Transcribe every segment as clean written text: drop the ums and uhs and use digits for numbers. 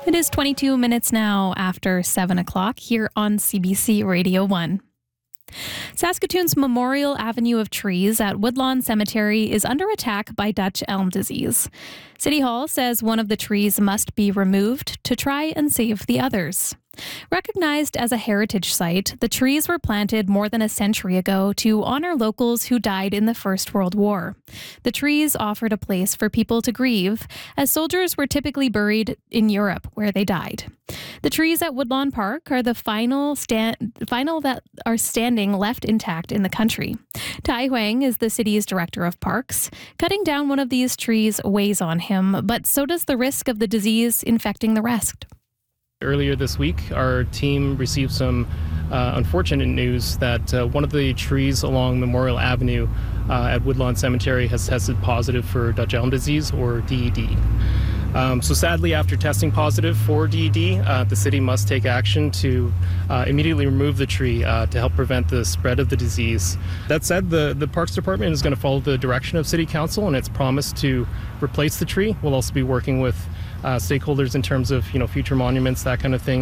It is 22 minutes now after 7 o'clock here on CBC Radio 1. Saskatoon's Memorial Avenue of trees at Woodlawn Cemetery is under attack by Dutch elm disease. City Hall says one of the trees must be removed to try and save the others. Recognized as a heritage site, the trees were planted more than a century ago to honor locals who died in the First World War. The trees offered a place for people to grieve, as soldiers were typically buried in Europe, where they died. The trees at Woodlawn Park are the final that are standing left intact in the country. Tai Huang is the city's director of parks. Cutting down one of these trees weighs on him, but so does the risk of the disease infecting the rest. Earlier this week, our team received some unfortunate news that one of the trees along Memorial Avenue at Woodlawn Cemetery has tested positive for Dutch elm disease, or DED. So sadly, after testing positive for DED, the city must take action to immediately remove the tree to help prevent the spread of the disease. That said, the Parks Department is going to follow the direction of City Council, and it's promised to replace the tree. We'll also be working with stakeholders in terms of future monuments, that kind of thing,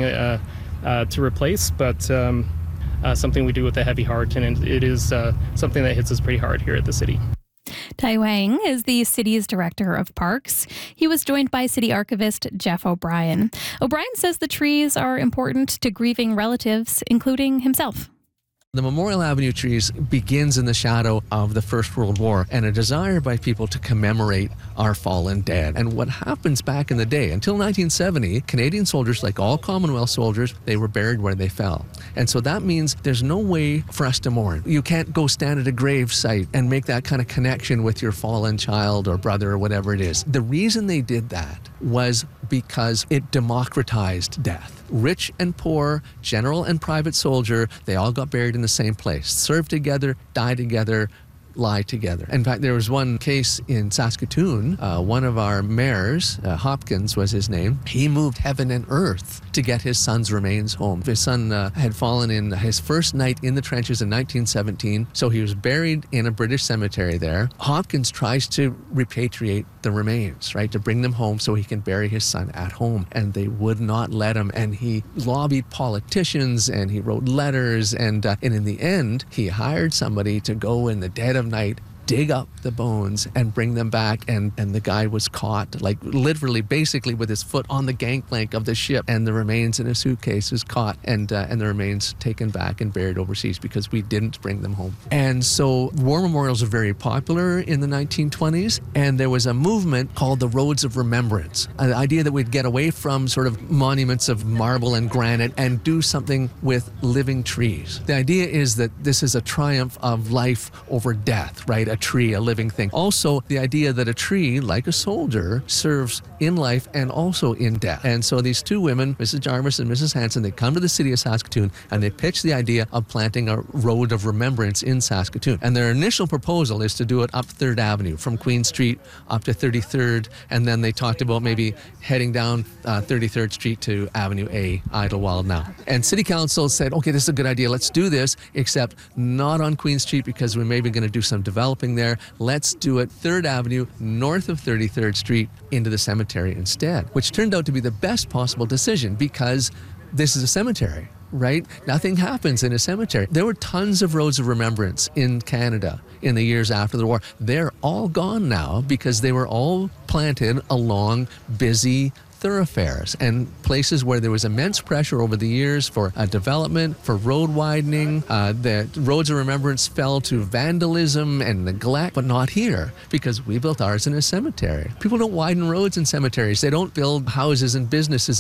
to replace, but something we do with a heavy heart, and it is something that hits us pretty hard here at the city. Tai Huang is the city's director of parks. He was joined by city archivist Jeff O'Brien. O'Brien says the trees are important to grieving relatives, including himself. The Memorial Avenue trees begins in the shadow of the First World War and a desire by people to commemorate our fallen dead. And what happens back in the day, until 1970, Canadian soldiers, like all Commonwealth soldiers, they were buried where they fell. And so that means there's no way for us to mourn. You can't go stand at a grave site and make that kind of connection with your fallen child or brother or whatever it is. The reason they did that was because it democratized death. Rich and poor, general and private soldier, they all got buried in the same place. Served together, died together, lie together. In fact, there was one case in Saskatoon. One of our mayors, Hopkins was his name, he moved heaven and earth to get his son's remains home. His son had fallen in his first night in the trenches in 1917, so he was buried in a British cemetery there. Hopkins tries to repatriate the remains, right, to bring them home so he can bury his son at home, and they would not let him, and he lobbied politicians, and he wrote letters, and in the end, he hired somebody to go in the dead of night, dig up the bones and bring them back, and the guy was caught, like literally basically with his foot on the gangplank of the ship, and the remains in a suitcase was caught, and the remains taken back and buried overseas because we didn't bring them home. And so war memorials are very popular in the 1920s, and there was a movement called the Roads of Remembrance, an idea that we'd get away from sort of monuments of marble and granite and do something with living trees. The idea is that this is a triumph of life over death, right? A tree, a living thing. Also, the idea that a tree, like a soldier, serves in life and also in death. And so these two women, Mrs. Jarvis and Mrs. Hanson, they come to the city of Saskatoon and they pitch the idea of planting a road of remembrance in Saskatoon. And their initial proposal is to do it up 3rd Avenue, from Queen Street up to 33rd, and then they talked about maybe heading down 33rd Street to Avenue A, Idlewild now. And City Council said, okay, this is a good idea, let's do this, except not on Queen Street because we're maybe going to do some developing there. Let's do it 3rd Avenue, north of 33rd Street, into the cemetery instead, which turned out to be the best possible decision because this is a cemetery, right? Nothing happens in a cemetery. There were tons of roads of remembrance in Canada in the years after the war. They're all gone now because they were all planted along busy thoroughfares and places where there was immense pressure over the years for development, for road widening. The roads of remembrance fell to vandalism and neglect, but not here because we built ours in a cemetery. People don't widen roads in cemeteries. They don't build houses and businesses